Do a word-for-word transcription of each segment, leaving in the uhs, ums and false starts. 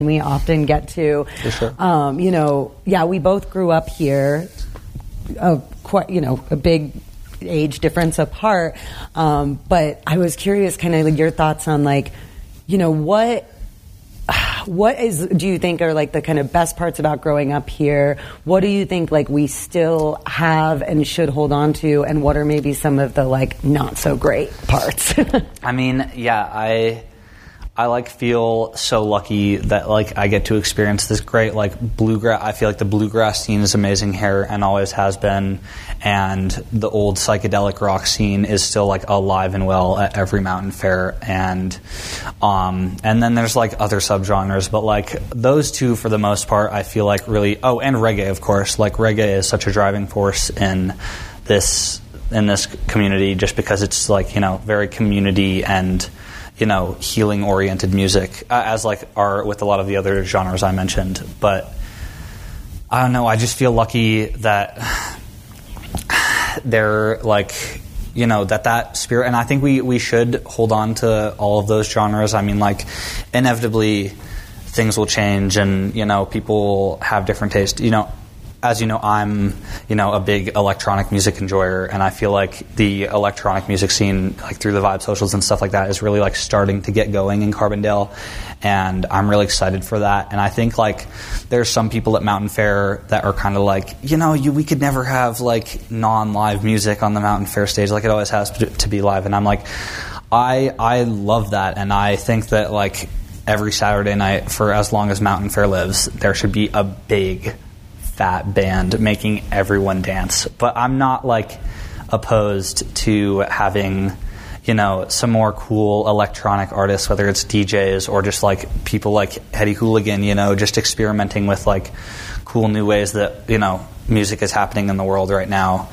we often get to. For sure. Um, you know, yeah, we both grew up here, uh, quite, you know, a big age difference apart. Um, but I was curious, kind of like your thoughts on, like, you know, what what is do you think are like the kind of best parts about growing up here? What do you think like we still have and should hold on to, and what are maybe some of the like not so great parts? I mean, yeah, I I like feel so lucky that like I get to experience this great like bluegrass. I feel like the bluegrass scene is amazing here and always has been, and the old psychedelic rock scene is still like alive and well at every mountain fair. And um, and then there's like other subgenres, but like those two for the most part, I feel like really. Oh, and reggae, of course. Like reggae is such a driving force in this in this community, just because it's like, you know, very community and, you know, healing-oriented music, uh, as like are with a lot of the other genres I mentioned. But I don't know, I just feel lucky that they're like, you know, that that spirit, and I think we, we should hold on to all of those genres. I mean, like, inevitably things will change and, you know, people have different tastes. You know, as you know, I'm, you know, a big electronic music enjoyer, and I feel like the electronic music scene, like through the Vibe Socials and stuff like that, is really like starting to get going in Carbondale, and I'm really excited for that. And I think like there's some people at Mountain Fair that are kind of like, you know, you, we could never have like non-live music on the Mountain Fair stage, like it always has to, to be live. And I'm like, I I love that, and I think that like every Saturday night for as long as Mountain Fair lives, there should be a big fat band making everyone dance. But I'm not like opposed to having, you know, some more cool electronic artists, whether it's D Js or just like people like Hetty Hooligan, you know, just experimenting with like cool new ways that, you know, music is happening in the world right now.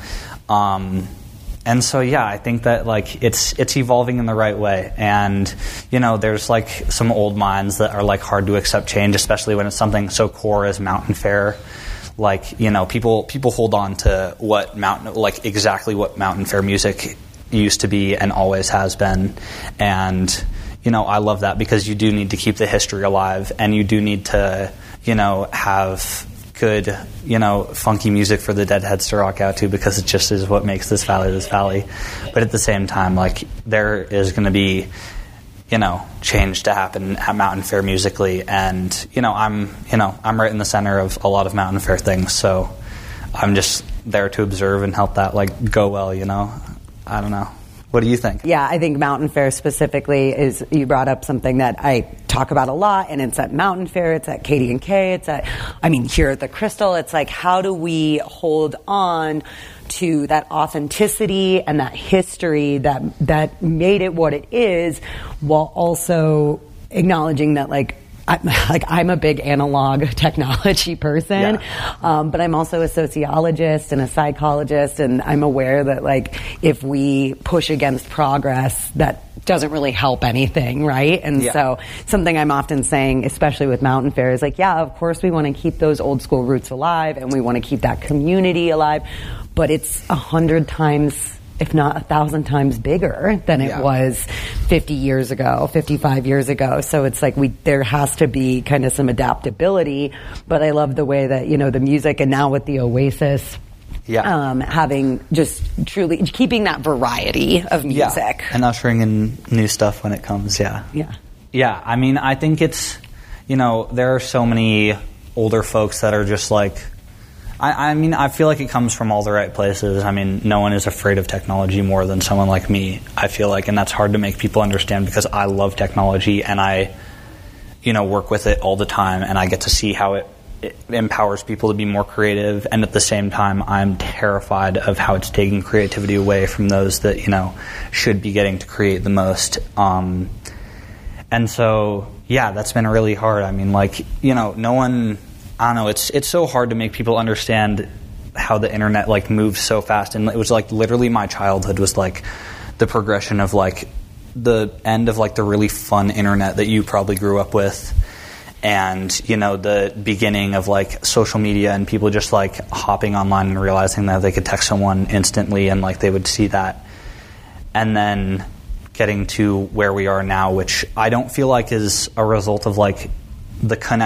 Um, and so, yeah, I think that like it's it's evolving in the right way. And, you know, there's like some old minds that are like hard to accept change, especially when it's something so core as Mountain Fair. Like, you know, people people hold on to what mountain, like exactly what Mountain Fair music used to be and always has been. And, you know, I love that, because you do need to keep the history alive, and you do need to, you know, have good, you know, funky music for the Deadheads to rock out to, because it just is what makes this valley this valley. But at the same time, like, there is going to be, you know, change to happen at Mountain Fair musically, and, you know, I'm, you know, I'm right in the center of a lot of Mountain Fair things, so I'm just there to observe and help that, like, go well, you know? I don't know. What do you think? Yeah, I think Mountain Fair specifically is, you brought up something that I talk about a lot, and it's at Mountain Fair, it's at Katie and K, it's at, I mean, here at the Crystal, it's like, how do we hold on to that authenticity and that history that that made it what it is, while also acknowledging that, like, I'm, like I'm a big analog technology person, yeah. um, but I'm also a sociologist and a psychologist, and I'm aware that, like, if we push against progress, that doesn't really help anything, right? And yeah. so something I'm often saying, especially with Mountain Fair, is like, yeah, of course we want to keep those old school roots alive, and we want to keep that community alive, but it's a hundred times, if not a thousand times bigger than it yeah. was fifty years ago, fifty-five years ago. So it's like we there has to be kind of some adaptability. But I love the way that, you know, the music, and now with the Oasis, yeah. um, having just truly keeping that variety of music. Yeah. And ushering in new stuff when it comes, yeah. Yeah. Yeah, I mean, I think it's, you know, there are so many older folks that are just like, I, I mean, I feel like it comes from all the right places. I mean, no one is afraid of technology more than someone like me, I feel like, and that's hard to make people understand, because I love technology and I, you know, work with it all the time, and I get to see how it, it empowers people to be more creative, and at the same time, I'm terrified of how it's taking creativity away from those that, you know, should be getting to create the most. Um, and so, yeah, that's been really hard. I mean, like, you know, no one... I don't know, it's it's so hard to make people understand how the internet, like, moves so fast. And it was, like, literally my childhood was, like, the progression of, like, the end of, like, the really fun internet that you probably grew up with. And, you know, the beginning of, like, social media and people just, like, hopping online and realizing that they could text someone instantly and, like, they would see that. And then getting to where we are now, which I don't feel like is a result of, like, the connection